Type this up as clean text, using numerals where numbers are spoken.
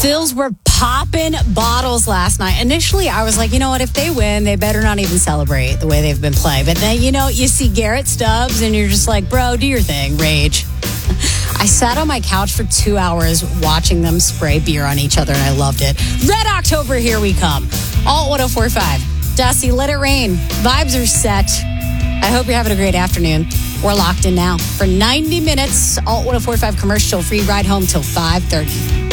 Phils were popping bottles last night. Initially, I was like, you know what? If they win, they better not even celebrate the way they've been playing. But then, you see Garrett Stubbs, and you're just like, bro, do your thing, rage. I sat on my couch for 2 hours watching them spray beer on each other, and I loved it. Red October, here we come. Alt 104.5. Dusty, let it rain. Vibes are set. I hope you're having a great afternoon. We're locked in now for 90 minutes. Alt 104.5 commercial free ride home till 5:30.